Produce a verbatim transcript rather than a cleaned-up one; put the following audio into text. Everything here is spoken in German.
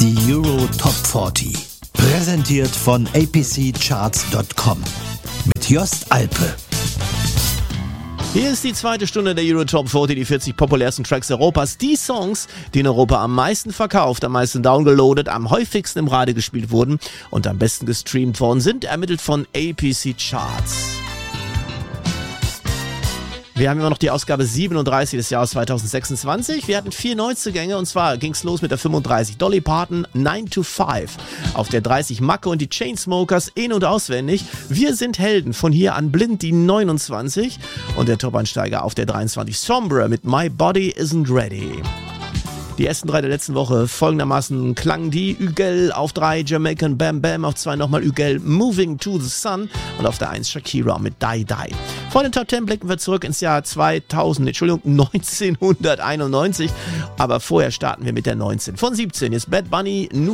Die Euro Top vierzig. Präsentiert von A P C Charts Punkt com. Mit Jost Alpe. Hier ist die zweite Stunde der Euro Top vierzig, die vierzig populärsten Tracks Europas. Die Songs, die in Europa am meisten verkauft, am meisten downgeloadet, am häufigsten im Radio gespielt wurden und am besten gestreamt worden sind, ermittelt von A P C Charts. Wir haben immer noch die Ausgabe siebenunddreißig des Jahres zweitausendsechsundzwanzig. Wir hatten vier Neuzugänge und zwar ging's los mit der fünfunddreißig. Dolly Parton, nine to five. Auf der dreißig Macke und die Chainsmokers, in- und auswendig. Wir sind Helden, von hier an blind, die neunundzwanzig. Und der Top-Einsteiger auf der dreiundzwanzig. Sombra mit My Body Isn't Ready. Die ersten drei der letzten Woche folgendermaßen klangen die: Ügel auf drei, Jamaican Bam Bam auf zwei, nochmal Ügel, Moving to the Sun und auf der eins Shakira mit Die Die. Vor den Top zehn blicken wir zurück ins Jahr zweitausend, Entschuldigung, neunzehnhunderteinundneunzig, aber vorher starten wir mit der neunzehn. Von siebzehn ist Bad Bunny,